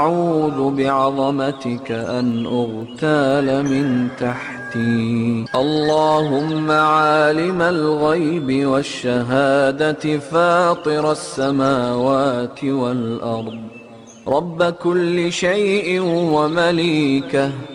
أعوذ بعظمتك أن أغتال من تحتي. اللهم عالم الغيب والشهادة فاطر السماوات والأرض رب كل شيء ومليكه